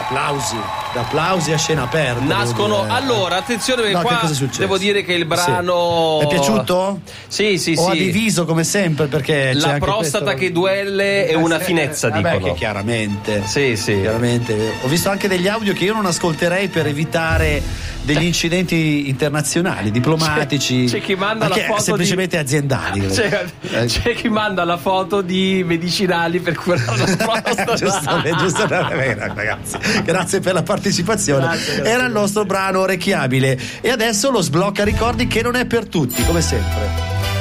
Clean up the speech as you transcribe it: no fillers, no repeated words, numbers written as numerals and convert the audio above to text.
applausi a scena aperta. Nascono. Allora, attenzione, perché qua devo dire che il brano è piaciuto? Sì. Ha diviso come sempre, perché la c'è anche prostata questo... che duele è una finezza, dicono. Che chiaramente. Sì. Chiaramente. Ho visto anche degli audio che io non ascolterei per evitare degli incidenti internazionali, diplomatici. C'è chi manda la foto semplicemente aziendali. C'è chi manda la foto di medicinali per curare la prostata. Giusto, ragazzi, grazie per la partecipazione. Grazie. Era il nostro brano orecchiabile e adesso lo sblocca ricordi, che non è per tutti, come sempre.